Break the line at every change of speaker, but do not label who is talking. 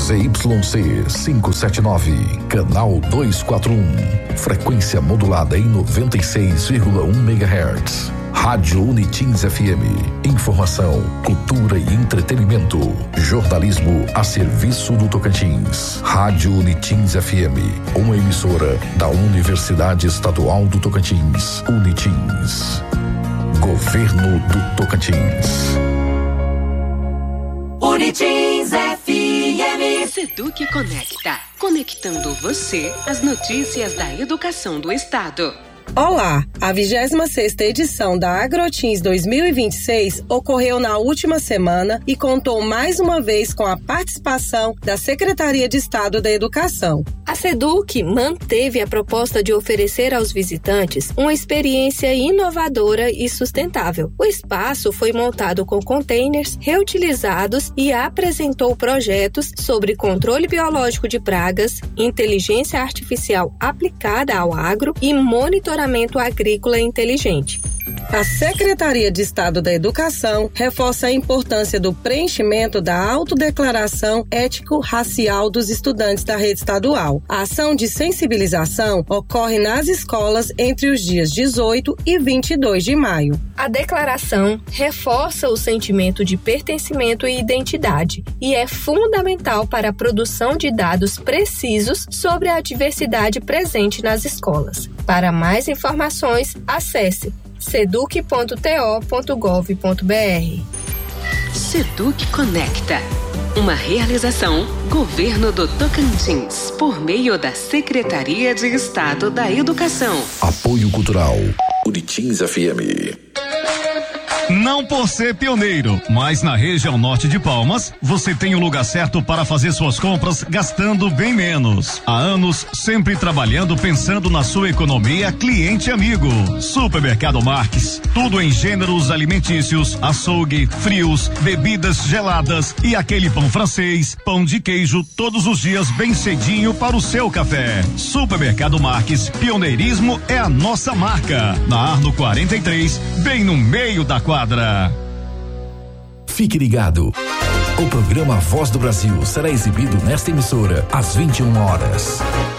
ZYC 579, canal 241, frequência modulada em 96,1 MHz. Rádio Unitins FM, informação, cultura e entretenimento, jornalismo a serviço do Tocantins. Rádio Unitins FM, uma emissora da Universidade Estadual do Tocantins, Unitins. Governo do Tocantins.
Unitins FM.
Seduc Conecta, conectando você às notícias da educação do estado.
Olá, a 26ª edição da Agrotins 2026 ocorreu na última semana e contou mais uma vez com a participação da Secretaria de Estado da Educação.
A Seduc manteve a proposta de oferecer aos visitantes uma experiência inovadora e sustentável. O espaço foi montado com containers reutilizados e apresentou projetos sobre controle biológico de pragas, inteligência artificial aplicada ao agro e monitoramento agrícola inteligente.
A Secretaria de Estado da Educação reforça a importância do preenchimento da autodeclaração ético-racial dos estudantes da rede estadual. A ação de sensibilização ocorre nas escolas entre os dias 18 e 22 de maio.
A declaração reforça o sentimento de pertencimento e identidade e é fundamental para a produção de dados precisos sobre a diversidade presente nas escolas. Para mais informações, acesse seduc.to.gov.br.
Seduc Conecta, uma realização Governo do Tocantins, por meio da Secretaria de Estado da Educação.
Apoio Cultural, Unitins FM.
Não por ser pioneiro, mas na região norte de Palmas, você tem o lugar certo para fazer suas compras gastando bem menos. Há anos, sempre trabalhando pensando na sua economia, cliente amigo. Supermercado Marques, tudo em gêneros alimentícios, açougue, frios, bebidas geladas e aquele pão francês, pão de queijo, todos os dias bem cedinho para o seu café. Supermercado Marques, pioneirismo é a nossa marca. Na Arno 43, bem no meio da quadra.
Fique ligado. O programa Voz do Brasil será exibido nesta emissora às 21 horas.